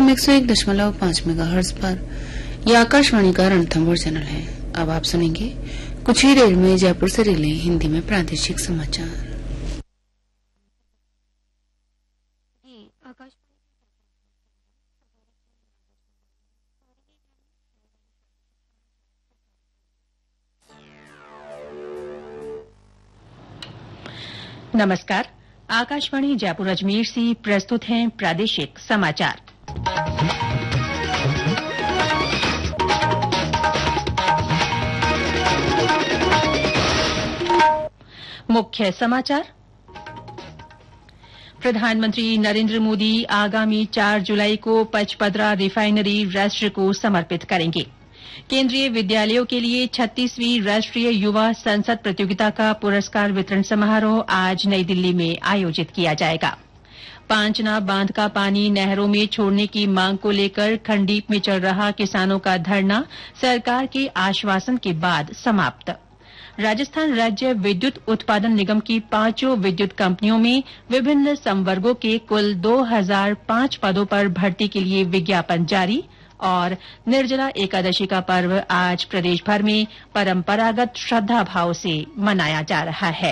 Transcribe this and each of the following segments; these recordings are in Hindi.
एफएम 101.5 मेगाहर्ट्ज पर यह आकाशवाणी का रणथंभौर चैनल है। अब आप सुनेंगे कुछ ही देर में जयपुर से रिले हिंदी में प्रादेशिक समाचार। नमस्कार, आकाशवाणी जयपुर अजमेर से प्रस्तुत हैं प्रादेशिक समाचार। मुख्य समाचार। प्रधानमंत्री नरेंद्र मोदी आगामी 4 जुलाई को पचपदरा रिफाइनरी राष्ट्र को समर्पित करेंगे। केंद्रीय विद्यालयों के लिए 36वीं राष्ट्रीय युवा संसद प्रतियोगिता का पुरस्कार वितरण समारोह आज नई दिल्ली में आयोजित किया जाएगा। पांचना बांध का पानी नहरों में छोड़ने की मांग को लेकर खंडीप में चल रहा किसानों का धरना सरकार के आश्वासन के बाद समाप्त। राजस्थान राज्य विद्युत उत्पादन निगम की 5 विद्युत कंपनियों में विभिन्न संवर्गों के कुल 2005 पदों पर भर्ती के लिए विज्ञापन जारी। और निर्जला एकादशी का पर्व आज प्रदेश भर में परंपरागत श्रद्धा भाव से मनाया जा रहा है।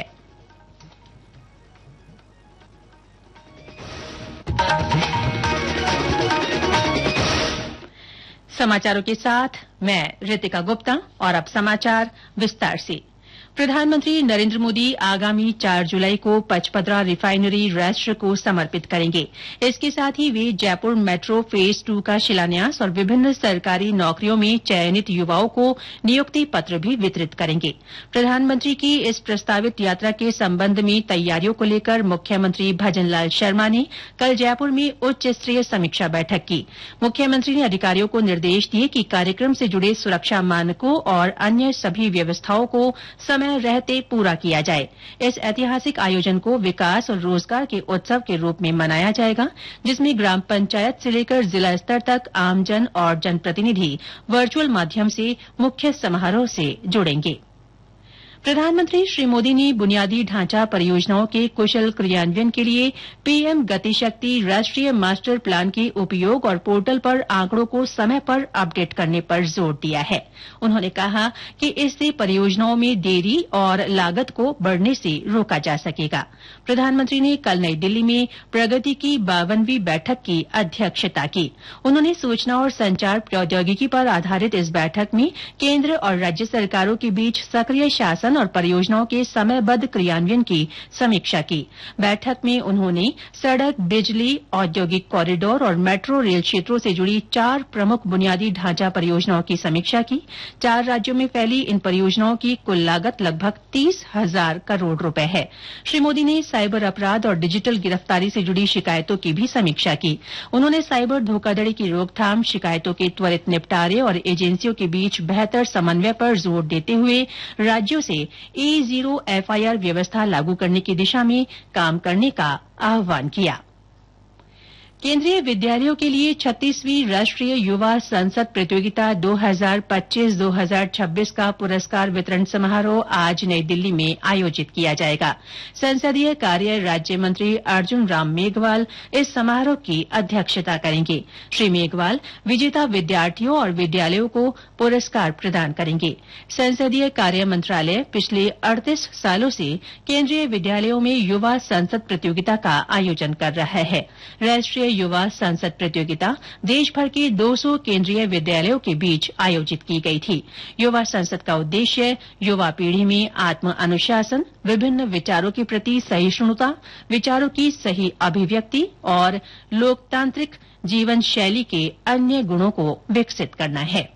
समाचारों के साथ मैं रितिका गुप्ता और अब समाचार विस्तार से। प्रधानमंत्री नरेंद्र मोदी आगामी 4 जुलाई को पचपदरा रिफाइनरी राष्ट्र को समर्पित करेंगे। इसके साथ ही वे जयपुर मेट्रो फेज 2 का शिलान्यास और विभिन्न सरकारी नौकरियों में चयनित युवाओं को नियुक्ति पत्र भी वितरित करेंगे। प्रधानमंत्री की इस प्रस्तावित यात्रा के संबंध में तैयारियों को लेकर मुख्यमंत्री भजन लाल शर्मा ने कल जयपुर में उच्च स्तरीय समीक्षा बैठक की। मुख्यमंत्री ने अधिकारियों को निर्देश दिए कि कार्यक्रम से जुड़े सुरक्षा मानकों और अन्य सभी व्यवस्थाओं को समय रहते पूरा किया जाए। इस ऐतिहासिक आयोजन को विकास और रोजगार के उत्सव के रूप में मनाया जाएगा, जिसमें ग्राम पंचायत से लेकर जिला स्तर तक आमजन और जनप्रतिनिधि वर्चुअल माध्यम से मुख्य समारोह से जुड़ेंगे। प्रधानमंत्री श्री मोदी ने बुनियादी ढांचा परियोजनाओं के कुशल क्रियान्वयन के लिए पीएम गतिशक्ति राष्ट्रीय मास्टर प्लान के उपयोग और पोर्टल पर आंकड़ों को समय पर अपडेट करने पर जोर दिया है। उन्होंने कहा कि इससे परियोजनाओं में देरी और लागत को बढ़ने से रोका जा सकेगा। प्रधानमंत्री ने कल नई दिल्ली में प्रगति की 52वीं बैठक की अध्यक्षता की। उन्होंने सूचना और संचार प्रौद्योगिकी पर आधारित इस बैठक में केंद्र और राज्य सरकारों के बीच सक्रिय शासन और परियोजनाओं के समयबद्ध क्रियान्वयन की समीक्षा की। बैठक में उन्होंने सड़क, बिजली, औद्योगिक कॉरिडोर और मेट्रो रेल क्षेत्रों से जुड़ी 4 प्रमुख बुनियादी ढांचा परियोजनाओं की समीक्षा की। 4 राज्यों में फैली इन परियोजनाओं की कुल लागत लगभग 30,000 करोड़ रुपए है। श्री मोदी ने साइबर अपराध और डिजिटल गिरफ्तारी से जुड़ी शिकायतों की भी समीक्षा की। उन्होंने साइबर धोखाधड़ी की रोकथाम, शिकायतों के त्वरित निपटारे और एजेंसियों के बीच बेहतर समन्वय पर जोर देते हुए राज्यों से E0 FIR व्यवस्था लागू करने की दिशा में काम करने का आह्वान किया। केंद्रीय विद्यालयों के लिए 36वीं राष्ट्रीय युवा संसद प्रतियोगिता 2025-2026 का पुरस्कार वितरण समारोह आज नई दिल्ली में आयोजित किया जाएगा। संसदीय कार्य राज्य मंत्री अर्जुन राम मेघवाल इस समारोह की अध्यक्षता करेंगे। श्री मेघवाल विजेता विद्यार्थियों और विद्यालयों को पुरस्कार प्रदान करेंगे। संसदीय कार्य मंत्रालय पिछले 38 सालों से केंद्रीय विद्यालयों में युवा संसद प्रतियोगिता का आयोजन कर रहा है। राष्ट्रीय युवा संसद प्रतियोगिता देश भर के 200 केंद्रीय विद्यालयों के बीच आयोजित की गई थी। युवा संसद का उद्देश्य युवा पीढ़ी में आत्म अनुशासन, विभिन्न विचारों के प्रति सहिष्णुता, विचारों की सही अभिव्यक्ति और लोकतांत्रिक जीवन शैली के अन्य गुणों को विकसित करना है।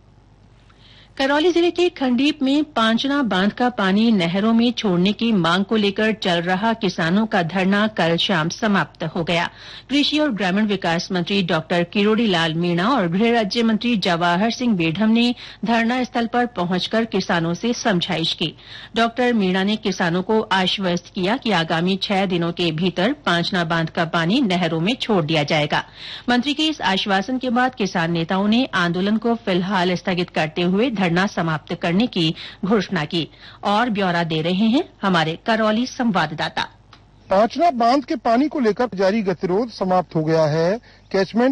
करौली जिले के खंडीप में पांचना बांध का पानी नहरों में छोड़ने की मांग को लेकर चल रहा किसानों का धरना कल शाम समाप्त हो गया। कृषि और ग्रामीण विकास मंत्री डॉ किरोड़ी लाल मीणा और गृह राज्य मंत्री जवाहर सिंह बेढम ने धरना स्थल पर पहुंचकर किसानों से समझाइश की। डॉ मीणा ने किसानों को आश्वस्त किया कि आगामी 6 दिनों के भीतर पांचना बांध का पानी नहरों में छोड़ दिया जाएगा। मंत्री के इस आश्वासन के बाद किसान नेताओं ने आंदोलन को फिलहाल स्थगित करते हुए धरना समाप्त करने की घोषणा की। और ब्यौरा दे रहे हैं हमारे करौली संवाददाता। पांचना बांध के पानी को लेकर जारी गतिरोध समाप्त हो गया है। कैचमेंट